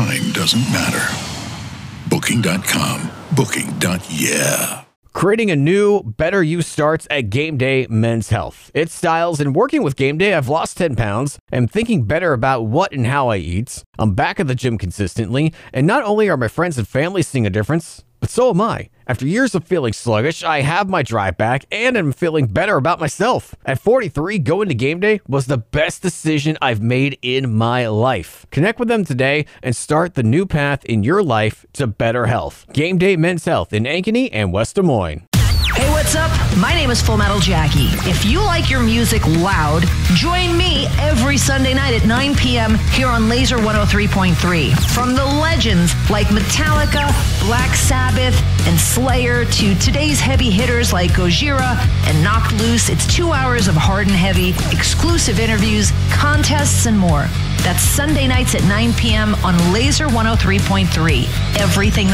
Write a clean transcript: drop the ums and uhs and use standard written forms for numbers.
time doesn't matter. Booking.com. Booking.yeah. Creating a new, better you starts at Game Day Men's Health. It's styles, and working with Game Day, I've lost 10 pounds. I'm thinking better about what and how I eat. I'm back at the gym consistently, and not only are my friends and family seeing a difference, but so am I. After years of feeling sluggish, I have my drive back, and I'm feeling better about myself. At 43, going to Game Day was the best decision I've made in my life. Connect with them today and start the new path in your life to better health. Game Day Men's Health in Ankeny and West Des Moines. Hey, what's up? My name is Full Metal Jackie. If you like your music loud, join me every Sunday night at 9 p.m. here on Laser 103.3. From the legends like Metallica, Black Sabbath, and Slayer to today's heavy hitters like Gojira and Knocked Loose, it's 2 hours of hard and heavy, exclusive interviews, contests, and more. That's Sunday nights at 9 p.m. on Laser 103.3. Everything